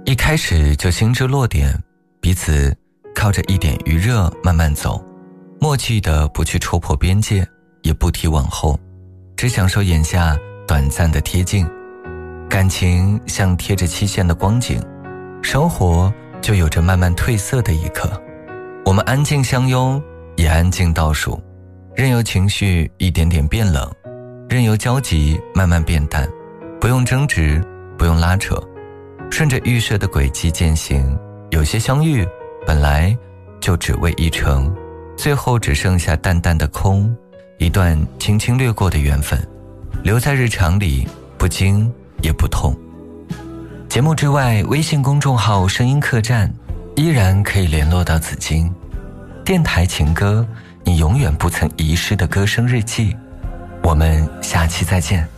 一开始就心知落点，彼此靠着一点余热慢慢走，默契的不去戳破边界，也不提往后，只享受眼下短暂的贴近。感情像贴着期限的光景，生活就有着慢慢褪色的一刻。我们安静相拥，也安静倒数，任由情绪一点点变冷，任由交集慢慢变淡，不用争执，不用拉扯，顺着预设的轨迹践行。有些相遇本来就只为一程，最后只剩下淡淡的空，一段轻轻掠过的缘分，留在日常里，不惊也不痛。节目之外，微信公众号声音客栈依然可以联络到紫金。电台情歌，你永远不曾遗失的歌声日记。我们下期再见。